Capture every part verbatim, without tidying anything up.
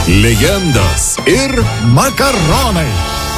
legendos ir makaronai.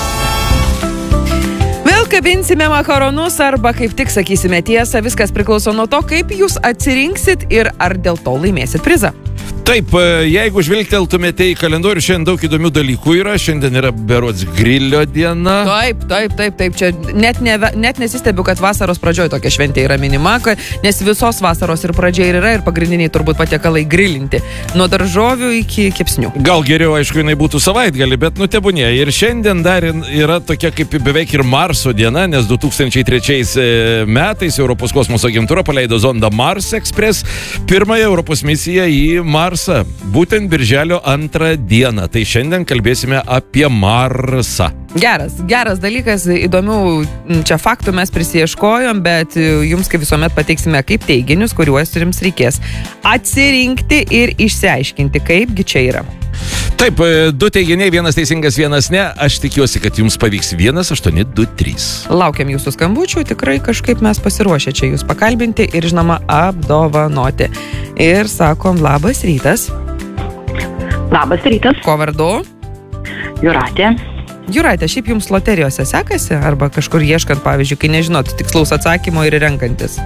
Vėl kabinsime makaronus arba kaip tik sakysime tiesą, viskas priklauso nuo to, kaip jūs atsirinksit ir ar dėl to laimėsit prizą. Taip, jeigu žvilgteltumėte į kalendorių, šiandien daug įdomių dalykų yra. Šiandien yra berods grilio diena. Taip, taip, taip, taip. Čia net, ne, net nesistebiu, kad vasaros pradžioje tokia šventė yra minima, nes visos vasaros ir pradžioje yra ir pagrindiniai turbūt patiekalai grilinti. Nuo daržovių iki kepsnių. Gal geriau, aišku, jinai būtų savaitgalį, bet nu tebūnie. Ir šiandien dar yra tokia kaip beveik ir Marso diena, nes du tūkstančiai trečiais metais Europos kosmoso agentūra paleido zondą Mars Express, pirmąją Europos misiją į Marsą. Būtent birželio antrą dieną. Tai šiandien kalbėsime apie Marsą. Geras, geras dalykas, įdomių čia faktų mes prisieškojom, bet jums kaip visuomet pateiksime kaip teiginius, kuriuos jums reikės atsirinkti ir išsiaiškinti, kaipgi čia yra. Taip, du teiginiai, vienas teisingas, vienas ne. Aš tikiuosi, kad jums pavyks vienas, aštuoni, du, trys. Laukiam jūsų skambučių, tikrai kažkaip mes pasiruošę čia jūs pakalbinti ir, žinoma, apdovanoti. Ir sakom, labas rytas. Labas rytas. Ko vardu? Jūratė. Jūratė, šiaip jums loterijose sekasi? Arba kažkur ieškant, pavyzdžiui, kai nežinot tikslaus atsakymo ir renkantis?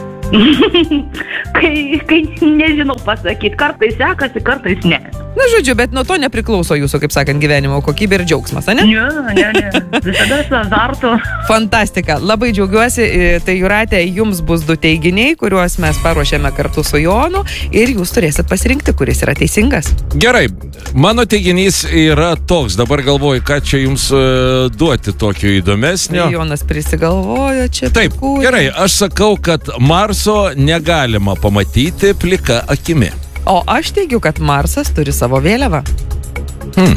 kai, kai nežinau pasakyti, kartais sekasi, kartais ne. Na, žodžiu, bet nuo to nepriklauso jūsų, kaip sakant, gyvenimo kokybė ir džiaugsmas, ane? Ne, ne, ne. Visada su azartu. Fantastika. Labai džiaugiuosi. Tai Jūratė, jums bus du teiginiai, kuriuos mes paruošėme kartu su Jonu ir jūs turėsit pasirinkti, kuris yra teisingas. Gerai. Mano teiginys yra toks. Dabar galvoju, ką čia jums uh, duoti tokio įdomesnio. Jonas prisigalvojo čia. Taip, pikūrį. Gerai. Aš sakau, kad Marso negalima pamatyti plika akimi. O aš teigiu, kad Marsas turi savo vėliavą. Hmm.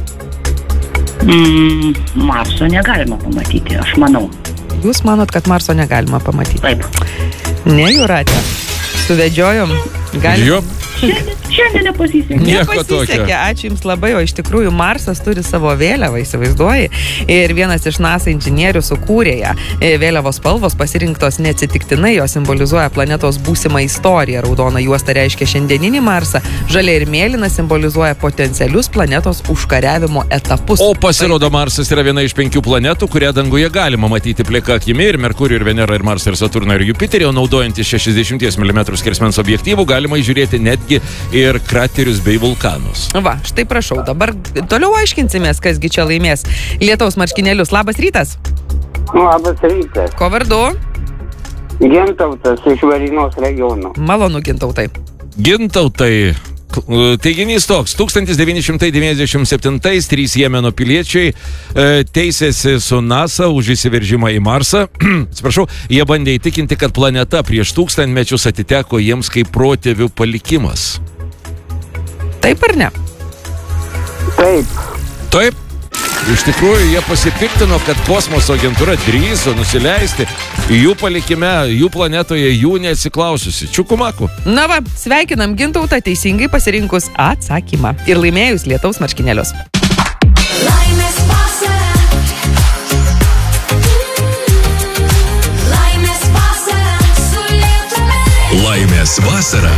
Mm, Marso negalima pamatyti, aš manau. Jūs manot, kad Marso negalima pamatyti? Taip. Ne, Jūratė. Suvedžiojom. Galim... Jo. Šiandien, šiandien nepasisekė. Nieko Nepasisekė. tokio. Ačiū jums labai, o iš tikrųjų Marsas turi savo vėliavą, įsivaizduoji. Ir vienas iš NASA inžinierių sukūrė ją. Vėliavos spalvos pasirinktos neatsitiktinai, jos simbolizuoja planetos būsimą istoriją. Raudona juosta reiškia šiandieninį Marsą, žalia ir mėlyna simbolizuoja potencialius planetos užkariavimo etapus. O pasirodo, Marsas yra viena iš penkių planetų, kurią danguje galima matyti plika akimi, ir Merkurijų, ir Venerą, ir Marsą, ir Saturną, ir Jupiterį, o naudojantis šešiasdešimt milimetrų skersmens objektyvų galima įžiūrėti netgi ir kraterius bei vulkanus. Va, štai prašau, dabar toliau aiškinsimės, kasgi čia laimės lietaus marškinėlius. Labas rytas. Labas rytas. Ko vardu? Gintautas iš Varėnos regiono. Malonu, Gintautai. Gintautai, teiginys toks. tūkstantis devyni šimtai devyniasdešimt septintais trys Jemeno piliečiai e, teisėsi su NASA už įsiveržimą į Marsą. Atsiprašau, jie bandė įtikinti, kad planeta prieš tūkstantmečius atiteko jiems kaip protėvių palikimas. Taip ar ne? Taip. Taip. Iš tikrųjų, jie pasipiktino, kad kosmoso agentūra drįso nusileisti jų palikime, jų planetoje, jų neatsiklausiusi. Čiukumaku. Na va, sveikinam Gintautą teisingai pasirinkus atsakymą ir laimėjus lietaus marškinėlius. Laimės vasara. Laimės vasara su lietumi. Laimės vasara